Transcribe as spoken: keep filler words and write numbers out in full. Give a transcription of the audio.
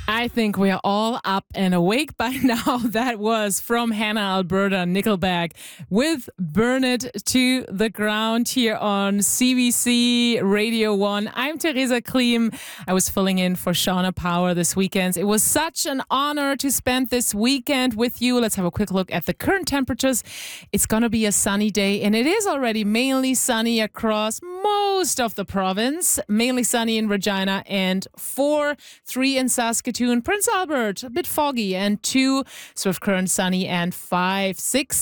I think we are all up and awake by now. That was from Hannah, Alberta, Nickelback with Burn It to the Ground here on C B C Radio one. I'm Theresa Klim. I was filling in for Shauna Power this weekend. It was such an honor to spend this weekend with you. Let's have a quick look at the current temperatures. It's going to be a sunny day, and it is already mainly sunny across most of the province. Mainly sunny in Regina and four, three in Saskatoon. Prince Albert, a bit foggy, and two, Swift Current sunny, and five, six